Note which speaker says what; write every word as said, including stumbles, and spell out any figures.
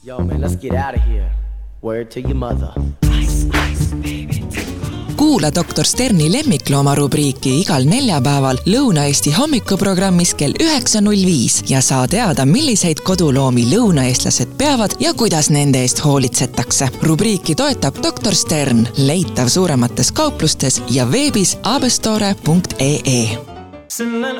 Speaker 1: Yo, man, let's get out of here. Word to your mother. Ice, ice, baby.
Speaker 2: Kuula doktor Sterni lemmiklooma rubriiki igal neljapäeval Lõuna-Eesti hommikuprogrammis kell üheksa null viis ja saa teada, milliseid koduloomi lõunaeestlased peavad ja kuidas nende eest hoolitsetakse. Rubriiki toetab doktor Stern, leitav suuremates kauplustes ja veebis abestore punkt ee.